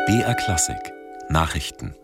BR Klassik Nachrichten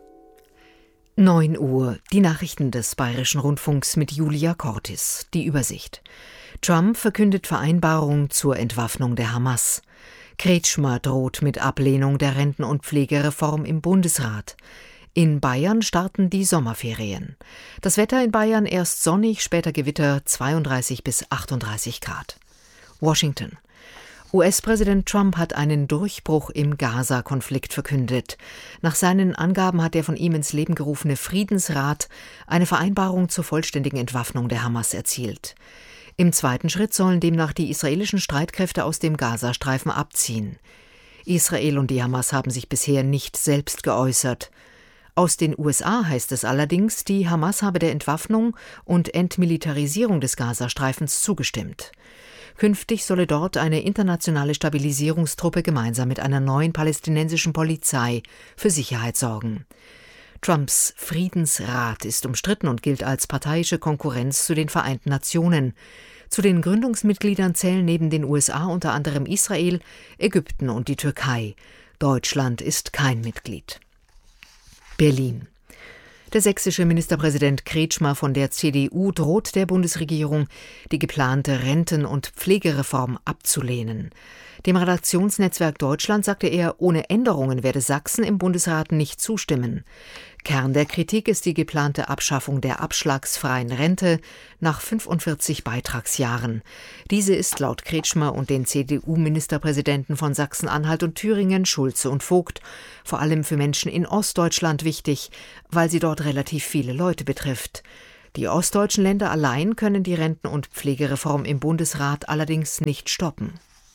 9 Uhr, die Nachrichten des Bayerischen Rundfunks mit Julia Cortis. Die Übersicht. Trump verkündet Vereinbarung zur Entwaffnung der Hamas. Kretschmer droht mit Ablehnung der Renten- und Pflegereform im Bundesrat. In Bayern starten die Sommerferien. Das Wetter in Bayern erst sonnig, später Gewitter 32 bis 38 Grad. Washington. US-Präsident Trump hat einen Durchbruch im Gaza-Konflikt verkündet. Nach seinen Angaben hat der von ihm ins Leben gerufene Friedensrat eine Vereinbarung zur vollständigen Entwaffnung der Hamas erzielt. Im zweiten Schritt sollen demnach die israelischen Streitkräfte aus dem Gazastreifen abziehen. Israel und die Hamas haben sich bisher nicht selbst geäußert. Aus den USA heißt es allerdings, die Hamas habe der Entwaffnung und Entmilitarisierung des Gazastreifens zugestimmt. Künftig solle dort eine internationale Stabilisierungstruppe gemeinsam mit einer neuen palästinensischen Polizei für Sicherheit sorgen. Trumps Friedensrat ist umstritten und gilt als parteiische Konkurrenz zu den Vereinten Nationen. Zu den Gründungsmitgliedern zählen neben den USA unter anderem Israel, Ägypten und die Türkei. Deutschland ist kein Mitglied. Berlin. Der sächsische Ministerpräsident Kretschmer von der CDU droht der Bundesregierung, die geplante Renten- und Pflegereform abzulehnen. Dem Redaktionsnetzwerk Deutschland sagte er, ohne Änderungen werde Sachsen im Bundesrat nicht zustimmen. Kern der Kritik ist die geplante Abschaffung der abschlagsfreien Rente nach 45 Beitragsjahren. Diese ist laut Kretschmer und den CDU-Ministerpräsidenten von Sachsen-Anhalt und Thüringen, Schulze und Vogt, vor allem für Menschen in Ostdeutschland wichtig, weil sie dort relativ viele Leute betrifft. Die ostdeutschen Länder allein können die Renten- und Pflegereform im Bundesrat allerdings nicht stoppen.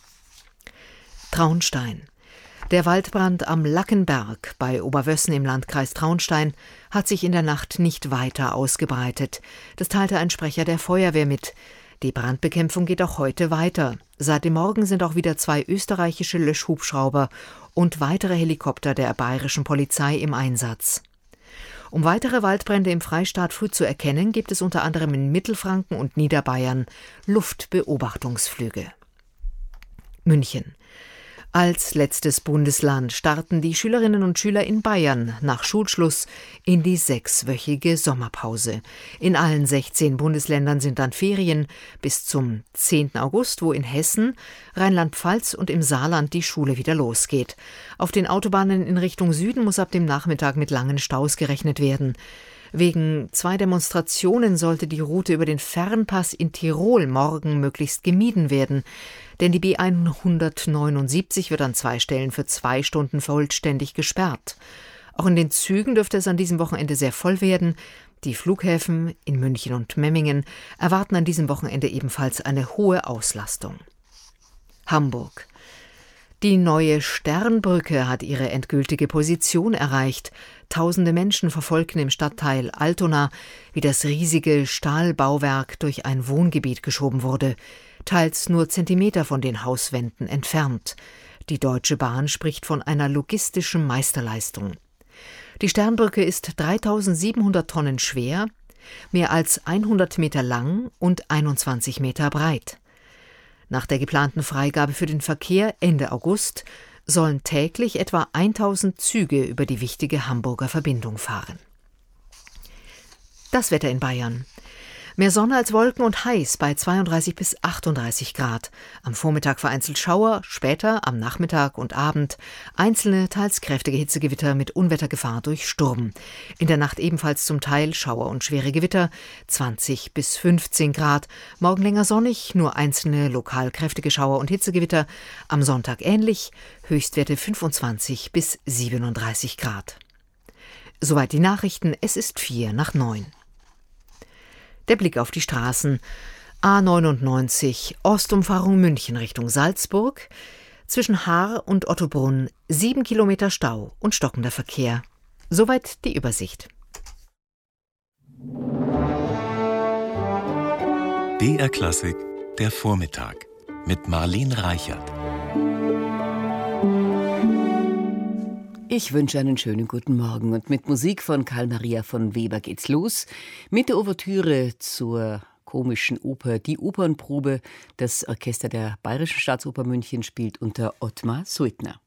Traunstein. Der Waldbrand am Lackenberg bei Oberwössen im Landkreis Traunstein hat sich in der Nacht nicht weiter ausgebreitet. Das teilte ein Sprecher der Feuerwehr mit. Die Brandbekämpfung geht auch heute weiter. Seit dem Morgen sind auch wieder 2 österreichische Löschhubschrauber und weitere Helikopter der bayerischen Polizei im Einsatz. Um weitere Waldbrände im Freistaat früh zu erkennen, gibt es unter anderem in Mittelfranken und Niederbayern Luftbeobachtungsflüge. München. Als letztes Bundesland starten die Schülerinnen und Schüler in Bayern nach Schulschluss in die 6-wöchige Sommerpause. In allen 16 Bundesländern sind dann Ferien bis zum 10. August, wo in Hessen, Rheinland-Pfalz und im Saarland die Schule wieder losgeht. Auf den Autobahnen in Richtung Süden muss ab dem Nachmittag mit langen Staus gerechnet werden. Wegen 2 Demonstrationen sollte die Route über den Fernpass in Tirol morgen möglichst gemieden werden. Denn die B179 wird an 2 Stellen für 2 Stunden vollständig gesperrt. Auch in den Zügen dürfte es an diesem Wochenende sehr voll werden. Die Flughäfen in München und Memmingen erwarten an diesem Wochenende ebenfalls eine hohe Auslastung. Hamburg. Die neue Sternbrücke hat ihre endgültige Position erreicht. Tausende Menschen verfolgten im Stadtteil Altona, wie das riesige Stahlbauwerk durch ein Wohngebiet geschoben wurde, teils nur Zentimeter von den Hauswänden entfernt. Die Deutsche Bahn spricht von einer logistischen Meisterleistung. Die Sternbrücke ist 3700 Tonnen schwer, mehr als 100 Meter lang und 21 Meter breit. Nach der geplanten Freigabe für den Verkehr Ende August sollen täglich etwa 1000 Züge über die wichtige Hamburger Verbindung fahren. Das Wetter in Bayern. Mehr Sonne als Wolken und heiß bei 32 bis 38 Grad. Am Vormittag vereinzelt Schauer, später am Nachmittag und Abend einzelne, teils kräftige Hitzegewitter mit Unwettergefahr durch Sturm. In der Nacht ebenfalls zum Teil Schauer und schwere Gewitter, 20 bis 15 Grad. Morgen länger sonnig, nur einzelne lokal kräftige Schauer und Hitzegewitter. Am Sonntag ähnlich, Höchstwerte 25 bis 37 Grad. Soweit die Nachrichten, es ist 8:45. Der Blick auf die Straßen. A99, Ostumfahrung München Richtung Salzburg. Zwischen Haar und Ottobrunn 7 Kilometer Stau und stockender Verkehr. Soweit die Übersicht. BR Klassik, der Vormittag mit Marleen Reichert. Ich wünsche einen schönen guten Morgen und mit Musik von Karl Maria von Weber geht's los. Mit der Ouvertüre zur komischen Oper Die Opernprobe. Das Orchester der Bayerischen Staatsoper München spielt unter Ottmar Suitner.